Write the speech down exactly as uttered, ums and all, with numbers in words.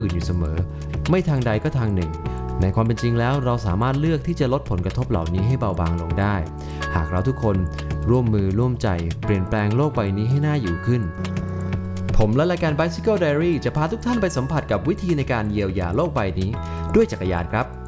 อื่นอยู่เสมอไม่ทางใดก็ทางหนึ่งในความเป็นจริงแล้วเราสามารถเลือกที่จะลดผลกระทบเหล่านี้ให้เบาบางลงได้หากเราทุกคนร่วมมือร่วมใจเปลี่ยนแปลงโลกใบนี้ให้น่าอยู่ขึ้นผมและรายการ Bicycle Diary จะพาทุกท่านไปสัมผัสกับวิธีในการเยียวยาโลกใบนี้ด้วยจักรยานครับ